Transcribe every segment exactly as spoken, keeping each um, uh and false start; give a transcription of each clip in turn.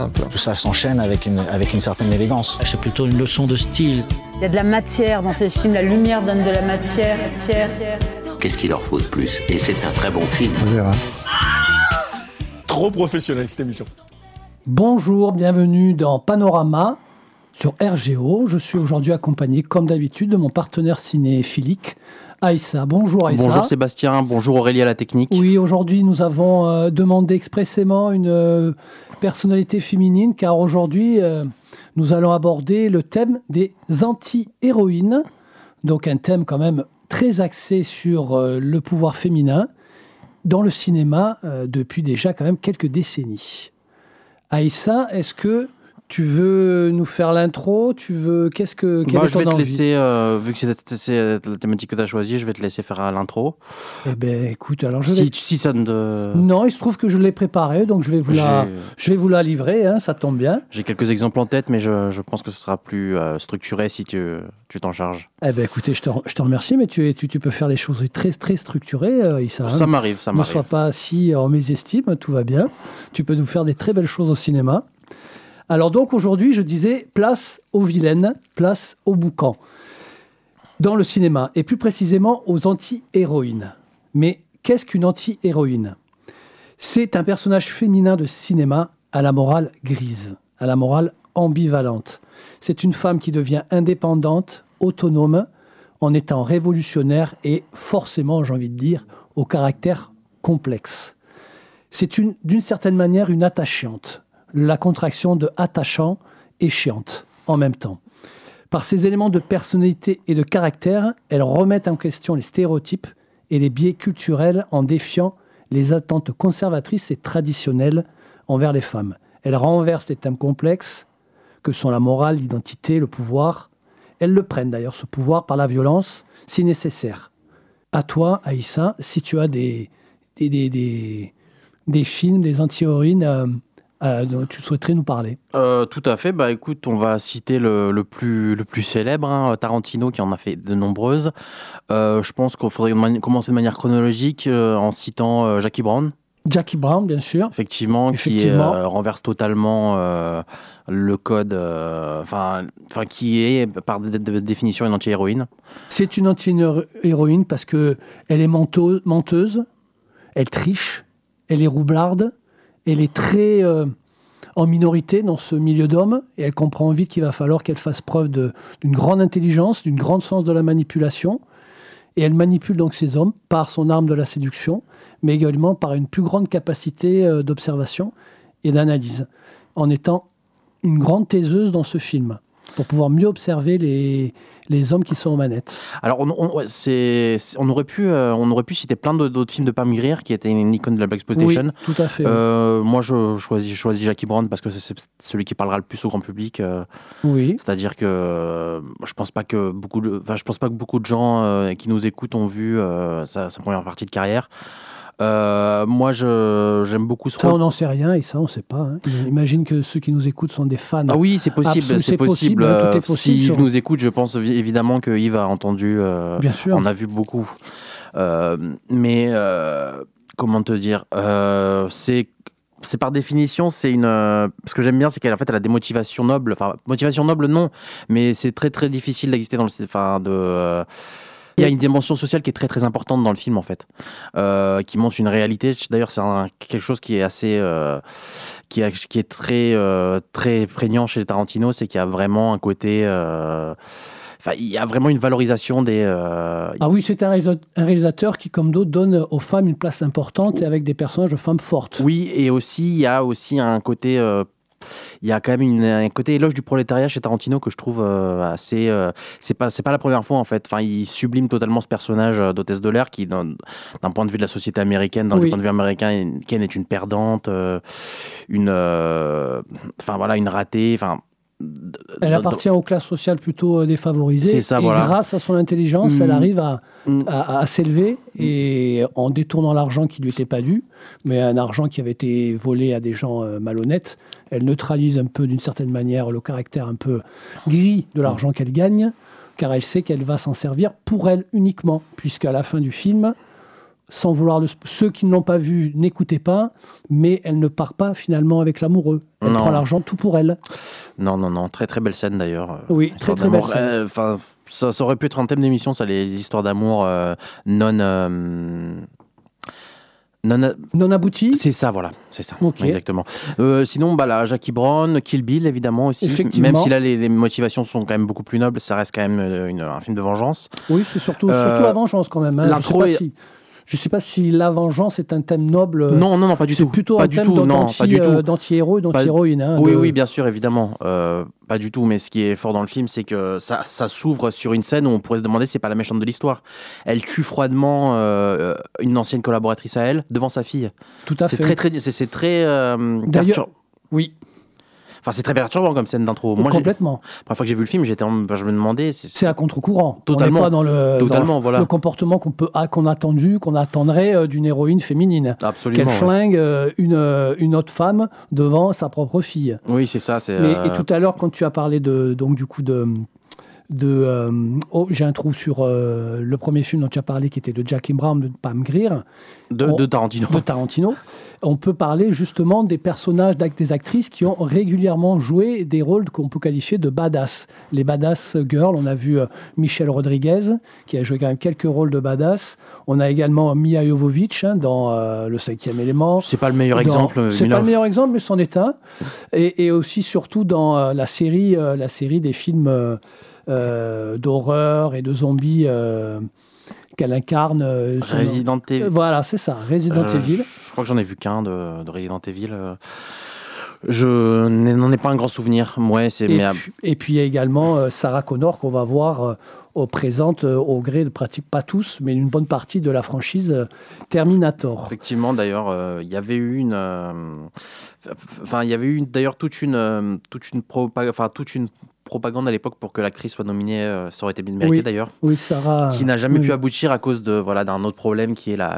Tout ça s'enchaîne avec une, avec une certaine élégance. C'est plutôt une leçon de style. Il y a de la matière dans ces films, la lumière donne de la matière. matière. Qu'est-ce qu'il leur faut de plus? Et c'est un très bon film. On verra. Trop professionnel cette émission. Bonjour, bienvenue dans Panorama sur R G O. Je suis aujourd'hui accompagné, comme d'habitude, de mon partenaire cinéphilique, Aïssa. Bonjour Aïssa. Bonjour Sébastien, bonjour Aurélie à la technique. Oui, aujourd'hui nous avons euh, demandé expressément une euh, personnalité féminine, car aujourd'hui euh, nous allons aborder le thème des anti-héroïnes. Donc un thème quand même très axé sur euh, le pouvoir féminin dans le cinéma euh, depuis déjà quand même quelques décennies. Aïssa, est-ce que tu veux nous faire l'intro? Tu veux qu'est-ce que Moi, je vais te laisser, euh, vu que c'est, c'est la thématique que tu as choisie, je vais te laisser faire l'intro. Eh ben, écoute, alors je si, vais... si ça ne... Non, il se trouve que je l'ai préparé, donc je vais vous la, je vais vous la livrer. Hein, ça tombe bien. J'ai quelques exemples en tête, mais je, je pense que ce sera plus euh, structuré si tu, tu t'en charges. Eh ben, écoutez, je te, je te remercie, mais tu, tu, tu peux faire les choses très, très structurées, euh, Issa. Ça hein. m'arrive, ça m'arrive. Ne sois pas si en mésestime, tout va bien. Tu peux nous faire des très belles choses au cinéma. Alors donc aujourd'hui, je disais place aux vilaines, place aux boucans dans le cinéma, et plus précisément aux anti-héroïnes. Mais qu'est-ce qu'une anti-héroïne? C'est un personnage féminin de cinéma à la morale grise, à la morale ambivalente. C'est une femme qui devient indépendante, autonome, en étant révolutionnaire et forcément, j'ai envie de dire, au caractère complexe. C'est une, d'une certaine manière une attachante. La contraction de attachant et chiante en même temps. Par ces éléments de personnalité et de caractère, elle remet en question les stéréotypes et les biais culturels en défiant les attentes conservatrices et traditionnelles envers les femmes. Elle renverse les thèmes complexes que sont la morale, l'identité, le pouvoir. Elles le prennent d'ailleurs, ce pouvoir, par la violence, si nécessaire. À toi, Aïssa, si tu as des, des, des, des, des films, des anti-héroïnes... Euh, Euh, dont tu souhaiterais nous parler? euh, Tout à fait. Bah, écoute, on va citer le, le, plus, le plus célèbre, hein, Tarantino, qui en a fait de nombreuses. Euh, je pense qu'il faudrait mani- commencer de manière chronologique euh, en citant euh, Jackie Brown. Jackie Brown, bien sûr. Effectivement, Effectivement. qui euh, renverse totalement euh, le code, enfin, euh, qui est, par de, de, de définition, une anti-héroïne. C'est une anti-héroïne parce qu'elle est menteuse, menteuse, elle triche, elle est roublarde. Elle est très euh, en minorité dans ce milieu d'hommes et elle comprend vite qu'il va falloir qu'elle fasse preuve de, d'une grande intelligence, d'une grande sens de la manipulation. Et elle manipule donc ces hommes par son arme de la séduction, mais également par une plus grande capacité euh, d'observation et d'analyse, en étant une grande taiseuse dans ce film, pour pouvoir mieux observer les, les hommes qui sont aux manettes. Alors, on, on, ouais, c'est, c'est, on, aurait pu, euh, on aurait pu citer plein de, d'autres films de Pam Grier, qui était une icône de la Blaxploitation. Oui, tout à fait. Euh, oui. Moi, je choisis, je choisis Jackie Brown parce que c'est, c'est celui qui parlera le plus au grand public. Euh, oui. C'est-à-dire que euh, je pense pas que beaucoup de, enfin, je pense pas que beaucoup de gens euh, qui nous écoutent ont vu euh, sa, sa première partie de carrière. Euh, moi, je, j'aime beaucoup ce ça, rôle. on n'en sait rien et ça, on ne sait pas. Hein. Imagine que ceux qui nous écoutent sont des fans. Ah oui, c'est possible. Absolue, c'est, c'est possible. possible hein, tout est possible. possible Si sur... Yves nous écoute, je pense évidemment que Yves a entendu. Euh, Bien sûr. On a vu beaucoup. Euh, mais euh, comment te dire euh, c'est c'est par définition, c'est une. Euh, ce que j'aime bien, c'est qu'elle en fait, elle a des motivations nobles. Enfin, motivation noble, non, mais c'est très très difficile d'exister dans le. Enfin, de. Euh, Il y a une dimension sociale qui est très très importante dans le film en fait, euh, qui montre une réalité. D'ailleurs, c'est un, quelque chose qui est assez, euh, qui, a, qui est très euh, très prégnant chez Tarantino, c'est qu'il y a vraiment un côté, euh, enfin, il y a vraiment une valorisation des. Euh... Ah oui, c'est un réalisateur qui, comme d'autres, donne aux femmes une place importante et avec des personnages de femmes fortes. Oui, et aussi il y a aussi un côté. Euh, Il y a quand même une, un côté éloge du prolétariat chez Tarantino que je trouve euh, assez. Euh, c'est pas c'est pas la première fois en fait. Enfin, il sublime totalement ce personnage euh, d'hôtesse de l'air qui, d'un, d'un point de vue de la société américaine, d'un oui. point de vue américain, Ken est une perdante, euh, une. Euh, enfin voilà, une ratée. Enfin. Elle appartient aux classes sociales plutôt défavorisées. C'est ça, et voilà. grâce à son intelligence, mmh. elle arrive à, mmh. à, à s'élever et en détournant l'argent qui ne lui était pas dû, mais un argent qui avait été volé à des gens euh, malhonnêtes, elle neutralise un peu, d'une certaine manière, le caractère un peu gris de l'argent mmh. qu'elle gagne, car elle sait qu'elle va s'en servir pour elle uniquement, puisqu'à la fin du film, sans vouloir le... Ceux qui ne l'ont pas vu, n'écoutez pas, mais elle ne part pas finalement avec l'amoureux. Elle Non. prend l'argent tout pour elle. Non, non, non. Très, très belle scène d'ailleurs. Oui, Histoire très, très belle d'amour. scène. Euh, Enfin, ça, ça aurait pu être un thème d'émission, ça, les histoires d'amour euh, non. euh, non. Non abouti. C'est ça, voilà, c'est ça, Ok. exactement. Euh, sinon, bah là, Jackie Brown, Kill Bill, évidemment aussi. Effectivement. Même si là, les, les motivations sont quand même beaucoup plus nobles, ça reste quand même euh, une- un film de vengeance. Oui, c'est surtout, Euh, surtout la vengeance quand même. Hein. Je ne sais l'intro pas est- si... Je sais pas si la vengeance est un thème noble. Non, non, non, pas du c'est tout. plutôt pas un du thème tout, d'anti- non, pas du tout. euh, d'anti-héros et d'anti-héroïne. Hein, Oui, de- oui, bien sûr, évidemment. Euh, pas du tout, mais ce qui est fort dans le film, c'est que ça, ça s'ouvre sur une scène où on pourrait se demander si c'est pas la méchante de l'histoire. Elle tue froidement euh, une ancienne collaboratrice à elle devant sa fille. Tout à C'est fait. très, très, c'est, c'est très euh, D'ailleurs- pertur- Oui, Enfin, c'est très perturbant comme scène d'intro. Moi, j'ai- complètement. la première fois que j'ai vu le film, j'étais, en- ben, je me demandais. C'est, C'est à contre-courant. Totalement. On n'est pas dans le, Totalement, dans voilà. le comportement qu'on peut, ah, qu'on a attendu, qu'on attendrait euh, d'une héroïne féminine. absolument. Qu'elle ouais. flingue euh, une, euh, une autre femme devant sa propre fille. Oui, c'est ça. C'est, Mais, euh, Et tout à l'heure, quand tu as parlé de, donc, du coup de... de euh, oh, j'ai un trou sur euh, le premier film dont tu as parlé, qui était de Jackie Brown, de Pam Grier, de, on- de Tarantino. de Tarantino. On peut parler justement des personnages, d'ac- des actrices qui ont régulièrement joué des rôles qu'on peut qualifier de badass. Les badass girls, on a vu euh, Michelle Rodriguez, qui a joué quand même quelques rôles de badass. On a également Mia Jovovich hein, dans euh, Le Cinquième Élément. C'est pas le meilleur Dans- exemple. C'est mais pas là- le meilleur exemple, mais c'en est un. Et, et aussi, surtout, dans euh, la, série, euh, la série des films euh, euh, d'horreur et de zombies euh, qu'elle incarne. euh, son- Resident Evil. Euh, Voilà, c'est ça, Resident Euh, Evil. Je crois que j'en ai vu qu'un de, de Resident Evil. euh. Je n'ai- n'en ai pas un grand souvenir. Ouais, c'est. Et, mais, euh, puis, et puis il y a également euh, Sarah Connor qu'on va voir euh, au présente euh, au gré de pratique, pas tous, mais une bonne partie de la franchise euh, Terminator. Effectivement, d'ailleurs, euh, il y avait eu une. euh, Enfin, il y avait eu une- d'ailleurs toute une, euh, toute une propa- enfin, toute une propagande à l'époque pour que l'actrice soit nominée. euh, ça aurait été bien mérité Oui. d'ailleurs. Oui, Sarah. Qui n'a jamais oui. pu aboutir à cause de voilà d'un autre problème qui est la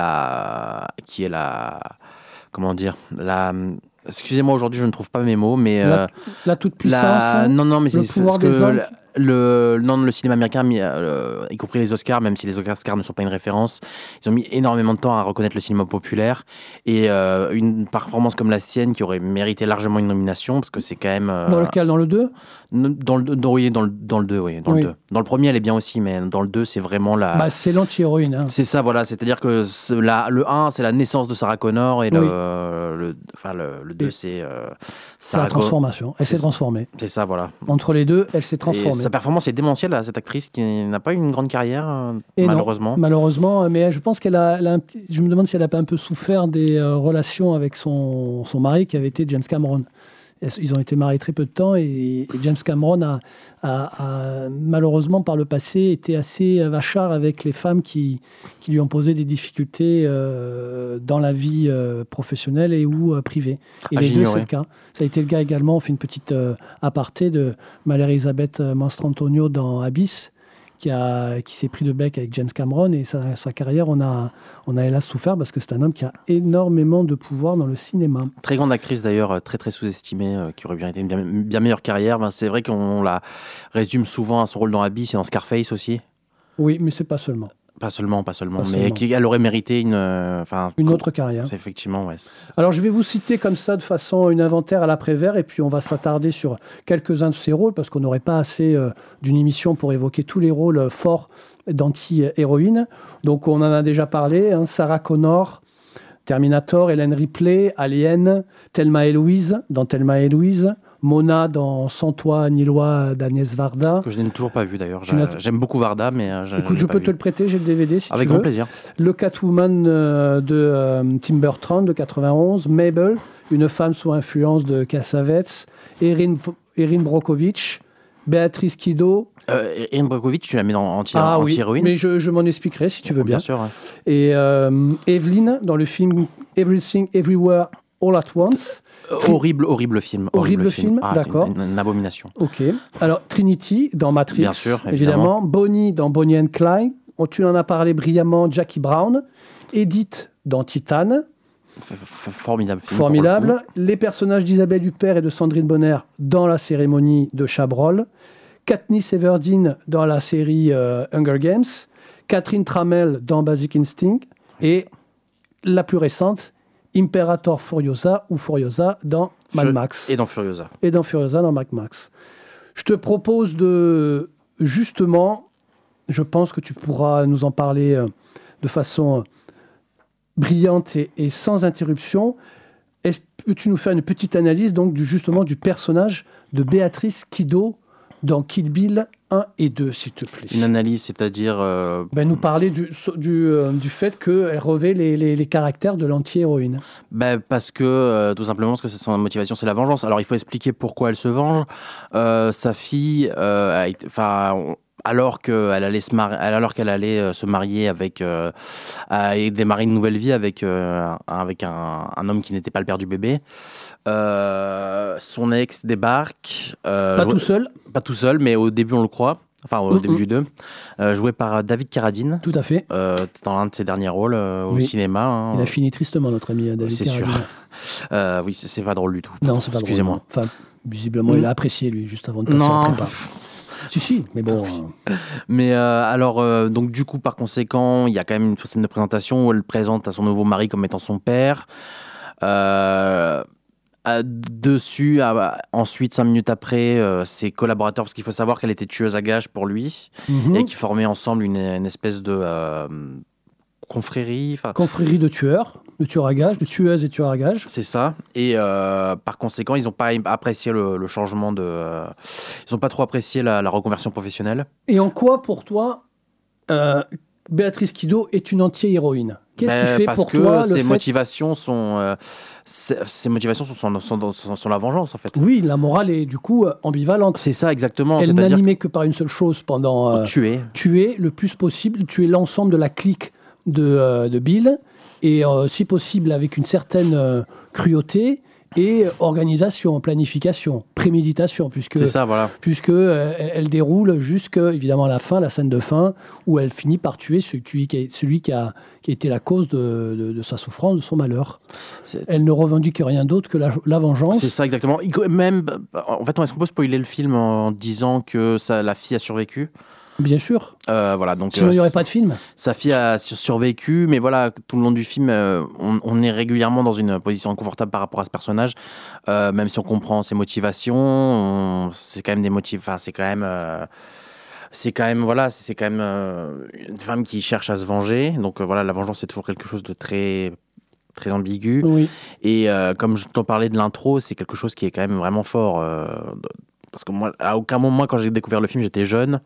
la qui est la comment dire la. Excusez-moi, aujourd'hui, je ne trouve pas mes mots, mais La, euh, la toute-puissance. la- hein, non, non, mais le c'est pouvoir parce des que hommes. le, le, non, le cinéma américain, mis, euh, y compris les Oscars, même si les Oscars ne sont pas une référence, ils ont mis énormément de temps à reconnaître le cinéma populaire et euh, une performance comme la sienne qui aurait mérité largement une nomination parce que c'est quand même euh, Dans lequel Dans le deux dans le dans, oui, dans le dans le deux, oui, dans Oui. le deux. Dans le premier, elle est bien aussi, mais dans le deux, c'est vraiment la. bah, C'est l'anti-héroïne. hein. C'est ça, voilà. C'est-à-dire que c'est la, le un, c'est la naissance de Sarah Connor et le, Oui. le, enfin, le, le deux, Et c'est euh, C'est la Sarah Connor. transformation. Elle s'est C'est- transformée. C'est ça, voilà. Entre les deux, elle s'est Et transformée. sa performance est démentielle à cette actrice qui n'a pas eu une grande carrière, euh, Et non, malheureusement. Malheureusement, mais je pense qu'elle a, elle a un petit- je me demande si elle n'a pas un peu souffert des euh, relations avec son, son mari qui avait été James Cameron. Elles- Ils ont été mariés très peu de temps et, et James Cameron a, a- a, malheureusement par le passé été assez vachard avec les femmes qui, qui lui ont posé des difficultés euh, dans la vie euh, professionnelle et ou euh, privée. Et Ah, les deux, j'ignorais. c'est le cas. Ça a été le cas également. On fait une petite euh, aparté de Marie-Elisabeth Mastrantonio dans Abyss, qui, a, qui s'est pris de bec avec James Cameron et sa, sa carrière, on a, on a hélas souffert parce que c'est un homme qui a énormément de pouvoir dans le cinéma. Très grande actrice d'ailleurs, euh, très très sous-estimée, euh, qui aurait bien été une bien, bien meilleure carrière. Ben, c'est vrai qu'on la résume souvent à son rôle dans Abyss et dans Scarface aussi. Oui, mais c'est pas seulement. Pas seulement, pas seulement, Pas mais seulement. qui, elle aurait mérité une. euh, Enfin, Une co- autre carrière. C'est effectivement, ouais. c'est- Alors je vais vous citer comme ça de façon une inventaire à l'après-vert et puis on va s'attarder sur quelques-uns de ces rôles parce qu'on n'aurait pas assez euh, d'une émission pour évoquer tous les rôles euh, forts d'anti-héroïne. Donc on en a déjà parlé, hein, Sarah Connor, Terminator, Ellen Ripley, Alien, Thelma et Louise dans Thelma et Louise, Mona dans Sans toi ni loi d'Agnès Varda. Que je n'ai toujours pas vu d'ailleurs. Tu n'as- J'a- J'aime beaucoup Varda, mais euh, je, Écoute, l'ai je pas peux vu. te le prêter, j'ai le D V D si Avec tu grand veux. plaisir. Le Catwoman euh, de euh, Tim Burton de quatre-vingt-onze, Mabel, une femme sous influence de Cassavetes, Erin, Erin Brockovich, Béatrice Kiddo. Euh, Erin Brockovich, tu la mets dans anti- Ah oui, anti-héroïne mais je, je m'en expliquerai si tu veux bien. Bien sûr. ouais. Et euh, Evelyn dans le film Everything Everywhere All at Once. Euh, horrible, horrible film. Horrible film, Ah, d'accord. Une, une abomination. Ok. Alors Trinity dans Matrix, Bien sûr, évidemment. Bonnie dans Bonnie and Clyde. Oh, tu en as parlé brillamment, Jackie Brown. Edith dans Titane. F- f- Formidable film. Formidable. pour le Les personnages d'Isabelle Huppert et de Sandrine Bonner dans la cérémonie de Chabrol. Katniss Everdeen dans la série euh, Hunger Games. Catherine Tramell dans Basic Instinct. et la plus récente, Imperator Furiosa ou Furiosa dans Mad Max. Et dans Furiosa. Et dans Furiosa dans Mad Max. Je te propose de, justement, je pense que tu pourras nous en parler euh, de façon brillante et, et sans interruption. Est-ce, peux-tu nous faire une petite analyse donc, du, justement du personnage de Béatrice Kiddo dans Kill Bill un et deux, s'il te plaît. Une analyse, c'est-à-dire... Euh... Ben, nous parler du, du, euh, du fait qu'elle revêt les, les, les caractères de l'anti-héroïne. Ben, parce que, euh, tout simplement, parce que c'est son motivation, c'est la vengeance. Alors, il faut expliquer pourquoi elle se venge. Euh, sa fille, euh, a été, alors qu'elle allait se marier, alors qu'elle allait euh, se marier avec, euh, et démarrer une nouvelle vie avec, euh, avec un, un homme qui n'était pas le père du bébé, euh, son ex débarque. Euh, pas joué, tout seul Pas tout seul, mais au début on le croit. Enfin, au mm-hmm. début du deux, euh, joué par David Carradine. Tout à fait. Euh, dans l'un de ses derniers rôles euh, au oui. cinéma. Hein. Il a fini tristement, notre ami David c'est Carradine. Sûr. euh, oui, c'est pas drôle du tout. Non, c'est pas Excusez-moi. drôle. Enfin, visiblement, mm. il a apprécié, lui, juste avant de passer non. à trépas. Si, si, mais bon. Euh... Mais euh, alors, euh, donc du coup, par conséquent, il y a quand même une scène de présentation où elle présente à son nouveau mari comme étant son père. Euh... Euh, dessus, euh, ensuite, cinq minutes après, euh, ses collaborateurs, parce qu'il faut savoir qu'elle était tueuse à gages pour lui, mm-hmm. et qu'ils formaient ensemble une, une espèce de euh, confrérie. Confrérie de tueurs, de tueurs à gages, de tueuses et tueurs à gages. C'est ça. Et euh, par conséquent, ils n'ont pas apprécié le, le changement de... Euh, ils n'ont pas trop apprécié la, la reconversion professionnelle. Et en quoi, pour toi, euh, Béatrice Kiddo est une anti-héroïne ? Qu'est-ce ben, qui fait parce pour que toi le ses fait... motivations sont euh, ses, ses motivations sont, sont, sont, sont, sont la vengeance en fait. Oui, la morale est du coup ambivalente. C'est ça exactement. Elle c'est-à-dire n'animait que par une seule chose pendant euh, tuer, tuer le plus possible, tuer l'ensemble de la clique de, euh, de Bill et euh, si possible avec une certaine euh, cruauté. Et organisation, planification, préméditation, puisque, c'est ça, voilà. puisque euh, elle déroule jusqu'à évidemment la fin, la scène de fin, où elle finit par tuer celui qui a, celui qui a, qui a été la cause de, de, de sa souffrance, de son malheur. C'est, elle ne revendique rien d'autre que la, la vengeance. C'est ça, exactement. Même, en fait, est-ce qu'on peut spoiler le film en disant que ça, la fille a survécu ? Bien sûr. Euh, voilà, donc, sinon, il n'y euh, aurait pas de film. Sa fille a survécu, mais voilà, tout le long du film, euh, on, on est régulièrement dans une position inconfortable par rapport à ce personnage, euh, même si on comprend ses motivations. On, c'est quand même des motifs. Enfin, c'est quand même. Euh, c'est quand même voilà, c'est, c'est quand même euh, une femme qui cherche à se venger. Donc euh, voilà, la vengeance c'est toujours quelque chose de très très ambigu. Oui. Et euh, comme je t'en parlais de l'intro, c'est quelque chose qui est quand même vraiment fort. Euh, parce que moi, à aucun moment, quand j'ai découvert le film, j'étais jeune.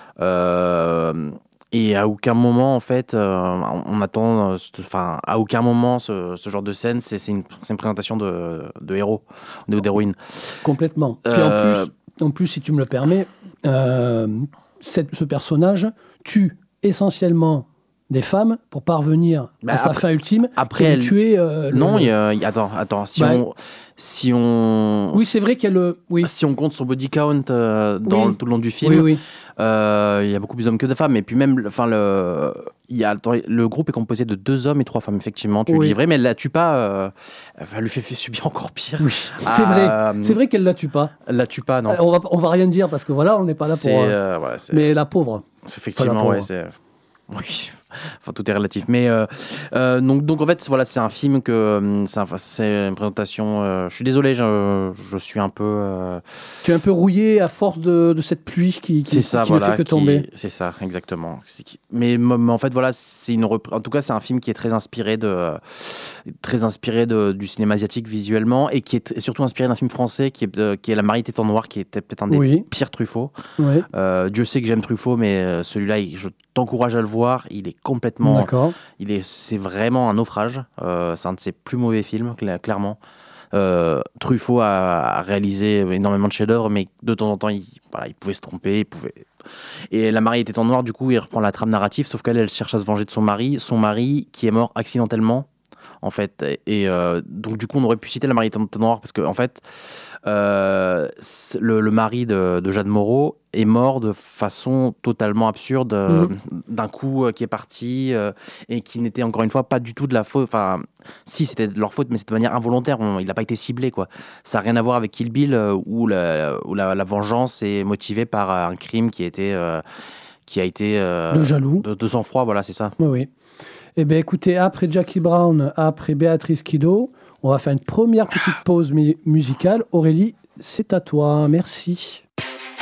Euh, et à aucun moment en fait euh, on attend enfin à aucun moment ce, ce genre de scène c'est, c'est, une, c'est une présentation de, de héros ou d'héroïne complètement. Puis euh... en, plus, en plus si tu me le permets euh, cette, ce personnage tue essentiellement des femmes pour parvenir bah à après, sa fin ultime après elle elle... tuer euh, non le... il y a, y a, attends attends si bah, on si on oui c'est vrai qu'elle oui si on compte son body count euh, dans oui. tout le long du film oui, oui. Euh, il y a beaucoup plus d'hommes que de femmes et puis même enfin le il y a le groupe est composé de deux hommes et trois femmes effectivement tu oui. le dis vrai mais elle la tue pas euh, elle lui fait, fait subir encore pire oui. c'est euh, vrai c'est vrai qu'elle la tue pas elle la tue pas non euh, on va on va rien dire parce que voilà on n'est pas là c'est, pour euh, ouais, c'est... mais la pauvre effectivement la pauvre. Ouais c'est oui, enfin tout est relatif. Mais euh, euh, donc, donc en fait, voilà, c'est un film que c'est, un, c'est une présentation. Euh, je suis désolé, je, je suis un peu. Euh... Tu es un peu rouillé à force de, de cette pluie qui, qui, ça, qui voilà, ne fait que tomber. Qui, c'est ça, exactement. C'est, mais, mais en fait, voilà, c'est une. Repr... En tout cas, c'est un film qui est très inspiré de, très inspiré de, du cinéma asiatique visuellement et qui est surtout inspiré d'un film français qui est, euh, qui est La Marie était en noir, qui était peut-être un des oui. pires Truffaut. Oui. Euh, Dieu sait que j'aime Truffaut, mais celui-là, je t'encourage à le voir. Il est complètement. D'accord. Il est, c'est vraiment un naufrage. Euh, c'est un de ses plus mauvais films, clairement. Euh, Truffaut a, a réalisé énormément de chefs-d'œuvre, mais de temps en temps, il, voilà, il pouvait se tromper. Il pouvait... Et La Marie était en noir, du coup, il reprend la trame narrative, sauf qu'elle, elle cherche à se venger de son mari. Son mari qui est mort accidentellement, en fait. Et euh, donc, du coup, on aurait pu citer La Marie était en noir, parce que, en fait, euh, le, le mari de, de Jeanne Moreau est mort de façon totalement absurde, euh, mmh. d'un coup euh, qui est parti euh, et qui n'était encore une fois pas du tout de la faute. Enfin, si c'était de leur faute, mais c'était de manière involontaire. On, il n'a pas été ciblé, quoi. Ça n'a rien à voir avec Kill Bill euh, où, la, où la, la vengeance est motivée par un crime qui a été, euh, qui a été euh, de jaloux, de, de sang-froid. Voilà, c'est ça. Oui, oui. Eh bien, écoutez, après Jackie Brown, après Béatrice Kiddo, on va faire une première petite pause mu- musicale. Aurélie, c'est à toi. Merci.